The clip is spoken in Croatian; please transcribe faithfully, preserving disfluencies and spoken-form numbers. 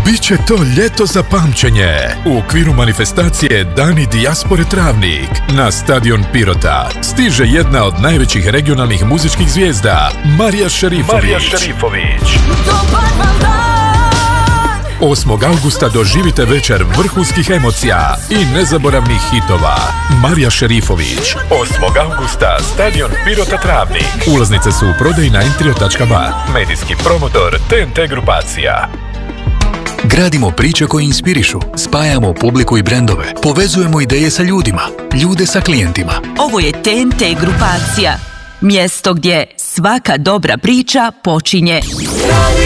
Biće to ljeto za pamćenje. U okviru manifestacije Dani dijaspore Travnik na stadion Pirota stiže jedna od najvećih regionalnih muzičkih zvijezda, Marija Šerifović. Marija Šerifović. osmog augusta doživite večer vrhunskih emocija i nezaboravnih hitova. Marija Šerifović. osmog augusta, stadion Pirota Travnik. Ulaznice su u prodaji na entrio tačka ba. Medijski promotor T N T grupacija. Gradimo priče koje inspirišu, spajamo publiku i brendove, povezujemo ideje sa ljudima, ljude sa klijentima. Ovo je T N T grupacija. Mjesto gdje svaka dobra priča počinje.